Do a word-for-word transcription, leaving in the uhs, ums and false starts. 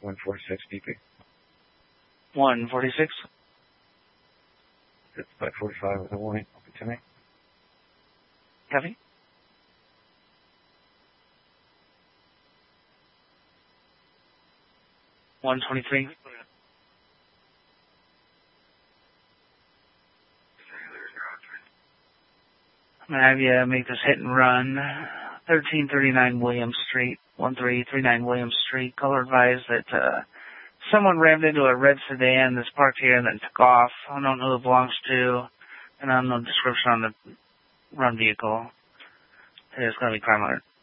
one forty-six D P. one forty-six? fifty-five forty-five with a warning. Open to me. Copy. one twenty-three. I'm going to have you make this hit and run. thirteen thirty-nine Williams Street, one three three nine Williams Street. Caller advised that uh, someone rammed into a red sedan that's parked here and then took off. I don't know who it belongs to, and I don't know the description on the run vehicle. It's going to be crime alert.